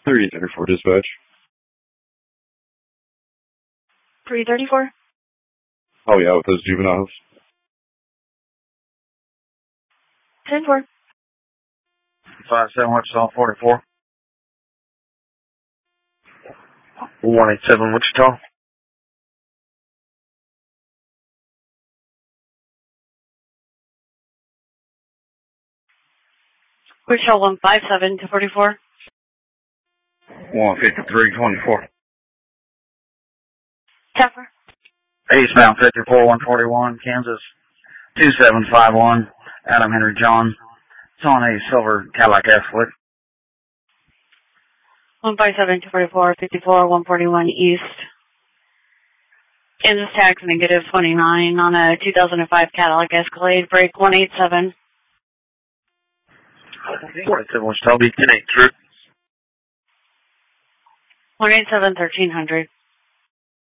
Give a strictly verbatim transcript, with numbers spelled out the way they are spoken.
three thirty-four dispatch. three thirty-four? Oh, yeah, with those juveniles. ten four. five seven Wichita forty-four. one eight seven Wichita. Wichita one five seven to forty-four. one fifty-three twenty-four. Taffer. Eastbound fifty-four one forty-one, Kansas two seven five one, Adam Henry John. It's on a silver Cadillac Escalade. one five seven to forty-four, fifty-four one forty-one East. Kansas tax negative twenty-nine on a two thousand five Cadillac Escalade, break one eight seven. one eight seven Wichita, be ten eight, true. one eight seven, thirteen hundred.